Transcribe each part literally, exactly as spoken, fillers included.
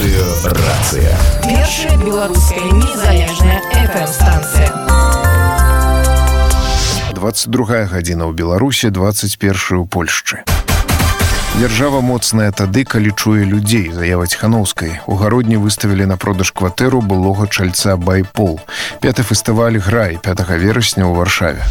Радыёрацыя. Першая беларуская незалежная эф эм-станцыя. двадцать другая гадзіна ў Беларусі, двадцать першая ў Польшчы. Дзяржава моцная тады, калі чуе людзей, заява Ціханаўскай. У гародні выставілі на продаж кватэру былога чальца «Байпол». Пяты фестываль «Грай» пятага верасня ў Варшаве.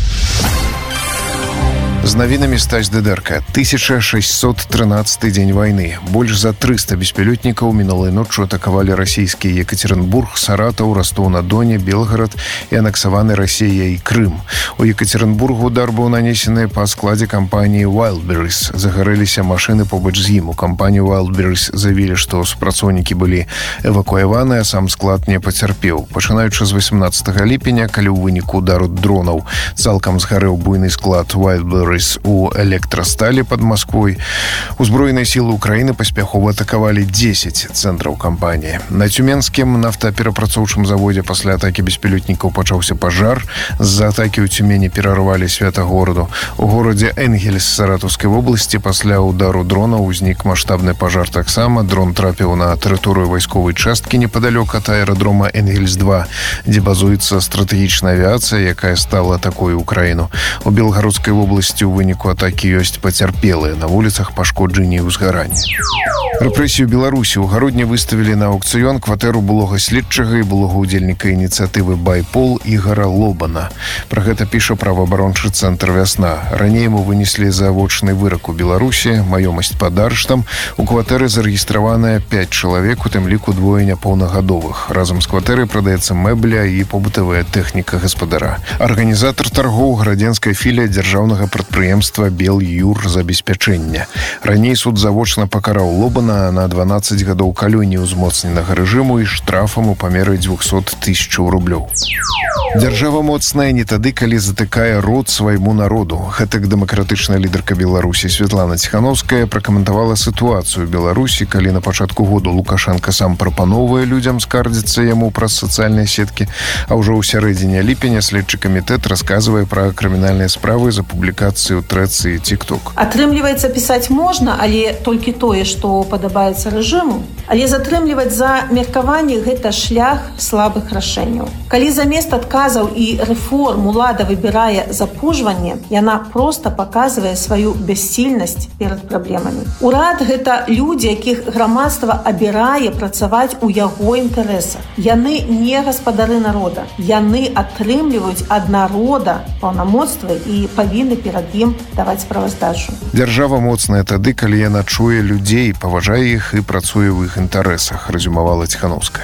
З навінамі Стась Дыдэрка. тысяча шэсцьсот трынаццаты дзень вайны. Больш за трыста беспілётнікаў мінулай ноччу атакавалі расійскі Екатеринбург, Саратаў, Ростов-на-Доне, Белгарад і анексаваны Расіяй Крым. У Екатеринбургу удар быў нанесены па складзе кампаніі Wildberries. Загарэліся машыны побач з ім. У кампаніі Wildberries заявілі, што супрацоўнікі былі эвакуяваны, а сам склад не пацярпеў. Пачынаючы з васемнаццатага ліпеня, калі ў выніку удару дронаў цалкам згарэў буйны склад Wildberries у электрасталі под Москвой, узброеныя сілы Украіны паспяхова атакавалі дзесяць цэнтраў кампаніі. На Цюменскім нафтаперапрацоўчым заводзе пасля атакі беспілётнікаў пачаўся пажар. З-за атакі ў Цюмені перарвалі свята гораду. У горадзе Энгельс Саратаўскай вобласці пасля удару дрона ўзнік маштабны пажар таксама. Дрон трапіў на тэрыторыю вайсковай часткі непадалёк ад аэрадрома Энгельс два, дзе базуецца стратэгічная авіяцыя, якая стала такой Украіну. У Белгародскай вобласці у выніку атакі ёсць пацярпелыя, на вуліцах пашкоджанні і ўзгаранні. Рэпрэсію Беларусі ў гародні выставілі на аукцыён кватэру былога следчага і былога ўдзельніка ініцыятывы «Байпол» Ігара Лобана. Пра гэта піша праваабарончы цэнтр «Вясна». Раней ему вынеслі завочны вырак у Беларусі, маёмасць пад арыштам. У кватэры зарэгістраваныя пяць чалавек, у тым ліку двое няпаўнагадовых. Разам з кватэрай прадаецца мэбля і побытавая тэхніка гаспадара. Арганізатар таргоў градзенская філія дзяржаўнага прадпрыемства «Белюрзабеспячэння». Раней суд завочна пакараў Лобана на дванаццаць гадоў калоніі ўзмоцненага рэжыму і штрафам у памеры дзвюсот тысячаў рублёў. Дзяржава моцная не тады, калі затыкае рот свайму народу. Гэтак дэмакратычная лідарка Беларусі Святлана Ціханаўская пракаментавала сітуацыю ў Беларусі, калі на пачатку году Лукашенко сам прапановвае людзям скардзіцца яму праз сацыяльныя сеткі, а ўжо ў сярэдзіне ліпеня следчы камітэт расказвае пра крымінальныя справы за публікацыю ў трэцы і тик-ток. Атрымліваецца, пісаць можна, але толькі тое, што падабаецца рэжыму. Але затрымліваць за меркаванне гэта шлях слабых рашэнняў. Калі замест адказаў і рэформ улада выбірае запужванне, яна проста паказвае сваю бяссільнасць перад праблемамі. Урад гэта людзі, якіх грамадства абірае працаваць у яго інтарэсах. Яны не гаспадары народа. Яны атрымліваюць ад народа паўнамоцтвы і павінны перад ім даваць справаздачу. Дзяржава моцная тады, калі яна чуе людзей, паважае іх і працуе ў іх інтарэсах, рэзюмавала Ціханаўская.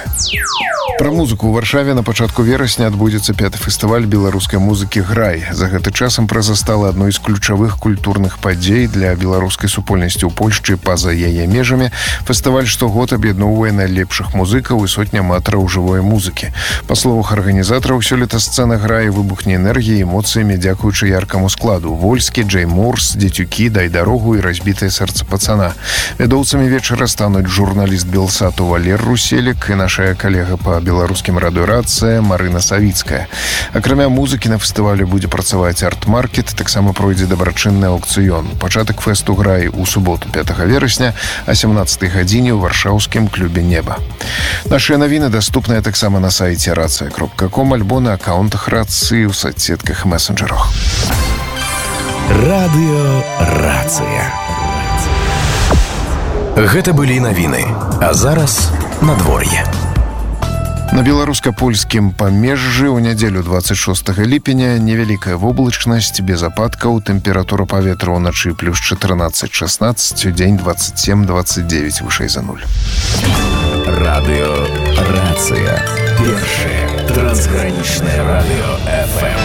Пра музыку ў Варшаве на пачатку верасня адбудзецца пяты фестываль беларускай музыкі «Грай». За гэты час імпрэза стала адной з ключавых культурных падзей для беларускай супольнасці ў Польшчы па-за яе межамі. Фестываль штогод аб'ядноўвае найлепшых музыкаў і сотня аматараў жывой музыкі. Па словах арганізатараў, сёлета сцэна «Грай» выбухне энергіяй і эмоцыямі дзякуючы яркаму складу. Вольскі, Джей Морс, Дзецюкі, Дай дарогу і разбітае сэрца пацана. Вядоўцамі вечара стануць журналіст Белсату Валер Руселік і нашая калега па беларускім радыёрацыя Марына Савіцкая. Акрамя музыкі на фестывалі будзе працаваць арт-маркет, таксама пройдзе дабрачынны аукцыён. Пачатак фэсту «Грай» у суботу пятага верасня а сямнаццатай гадзіне ў варшаўскім клубе «Неба». Нашыя навіны даступныя таксама на сайце рацыя кропка ком альбо на акаунтах рацыі ў соцсетках і месенджерах. Радыёрацыя. Гэта былі навіны. А зараз надвор'е. На беларуска-польскім памежжы ў нядзелю двадцать шостага ліпеня невялікая воблачнасць, без ападкаў, тэмпература паветра ўначы плюс чатырнаццаць шэснаццаць, у дзень двадцать семь двадцать девять вышэй за нуль. Радыёрацыя. Першае трансгранічнае радыё эф эм.